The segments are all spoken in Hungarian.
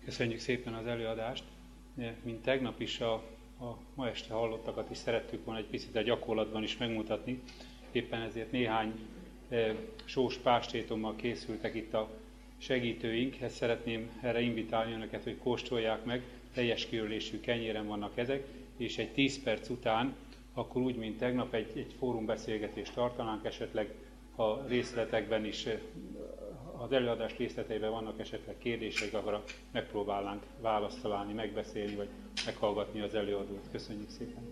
Köszönjük szépen az előadást. Mint tegnap is a ma este hallottakat is szerettük volna egy picit a gyakorlatban is megmutatni. Éppen ezért néhány sós pástétommal készültek itt a segítőink. Ezt szeretném erre invitálni önöket, hogy kóstolják meg. Teljes kiörülésű kenyéren vannak ezek, és egy 10 perc után, akkor úgy, mint tegnap, egy fórumbeszélgetést tartanánk, esetleg a részletekben is, az előadás részleteiben vannak esetleg kérdések, arra megpróbálnánk választ találni, megbeszélni, vagy meghallgatni az előadót. Köszönjük szépen!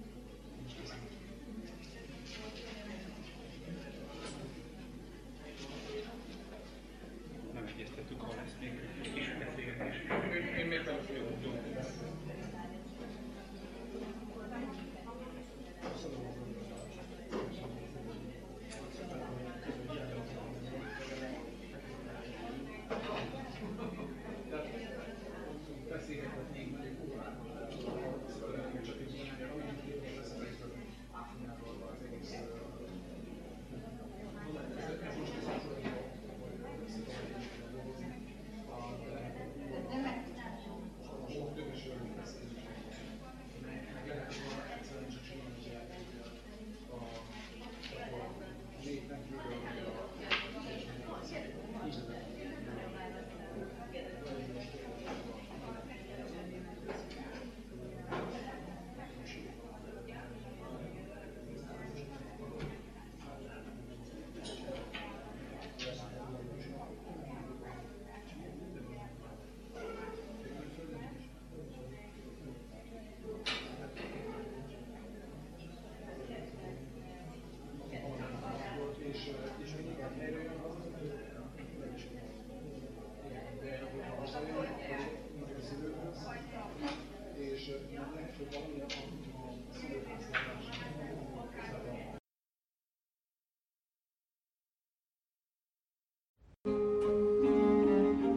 Nem egyeztettük, ha lesz még egy kis beszélgetés. Én miért nem jó?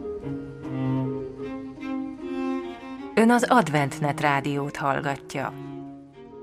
Ön az AdventNet rádiót hallgatja.